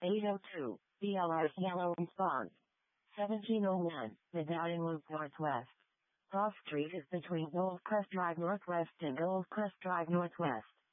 802, BLR Yellow Response. 1701, Medallion Loop Northwest. Cross Street is between Goldcrest Drive Northwest and Goldcrest Drive Northwest.